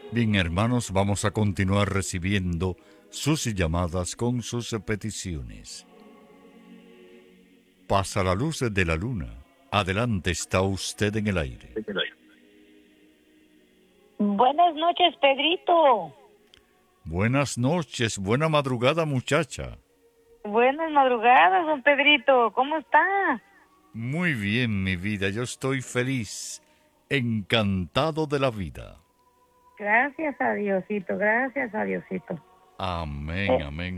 Bien, hermanos, vamos a continuar recibiendo sus llamadas con sus peticiones. Pasa la luz de la luna. Adelante, está usted en el aire. Buenas noches, Pedrito. Buenas noches, buena madrugada, muchacha. Buenas madrugadas, don Pedrito. ¿Cómo está? Muy bien, mi vida, yo estoy feliz, encantado de la vida. Gracias a Diosito, gracias a Diosito. Amén, Eh, amén.